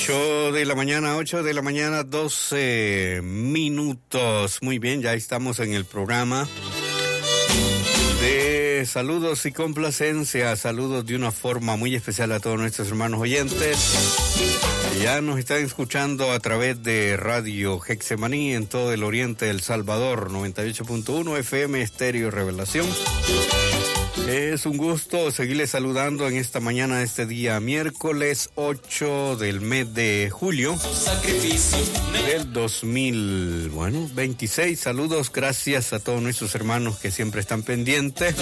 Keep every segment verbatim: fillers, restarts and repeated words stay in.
ocho de la mañana, ocho de la mañana, doce minutos. Muy bien, ya estamos en el programa de saludos y complacencia. Saludos de una forma muy especial a todos nuestros hermanos oyentes. Ya nos están escuchando a través de Radio Getsemaní en todo el oriente del Salvador, noventa y ocho punto uno F M Estéreo Revelación. Es un gusto seguirles saludando en esta mañana de este día miércoles ocho del mes de julio del dos mil, bueno, veintiséis. Saludos, gracias a todos nuestros hermanos que siempre están pendientes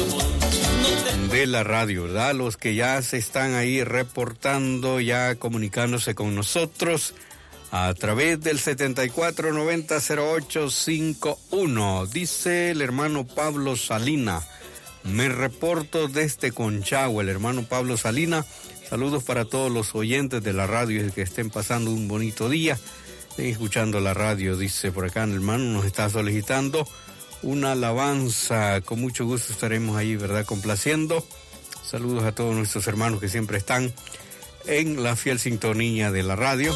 de la radio, ¿verdad? Los que ya se están ahí reportando, ya comunicándose con nosotros a través del setenta y cuatro noventa cero ocho cincuenta y uno. Dice el hermano Pablo Salina: me reporto desde Conchagua, el hermano Pablo Salina. Saludos para todos los oyentes de la radio y que estén pasando un bonito día, estén escuchando la radio. Dice por acá el hermano, nos está solicitando una alabanza. Con mucho gusto estaremos ahí, ¿verdad?, complaciendo. Saludos a todos nuestros hermanos que siempre están en la fiel sintonía de la radio.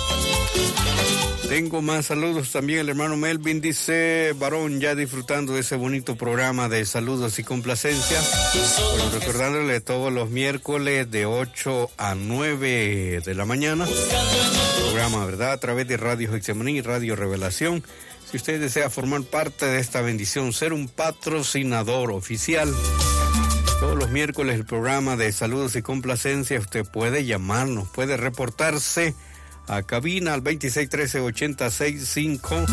Tengo más saludos también. El hermano Melvin dice: varón, ya disfrutando de ese bonito programa de saludos y complacencia. Bueno, recordándole todos los miércoles de ocho a nueve de la mañana. Programa, ¿verdad?, a través de Radio Getsemaní y Radio Revelación. Si usted desea formar parte de esta bendición, ser un patrocinador oficial, todos los miércoles el programa de saludos y complacencia, usted puede llamarnos, puede reportarse a cabina al veintiséis trece ochenta sesenta y cinco.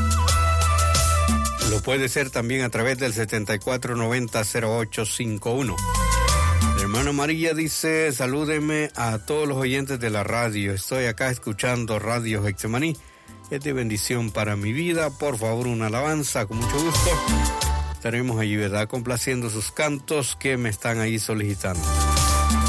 Lo puede ser también a través del setenta y cuatro noventa cero ocho cincuenta y uno. El hermano María dice: salúdeme a todos los oyentes de la radio. Estoy acá escuchando Radio Getsemaní. Es de bendición para mi vida. Por favor, una alabanza, con mucho gusto. Estaremos allí, ¿verdad?, complaciendo sus cantos que me están ahí solicitando.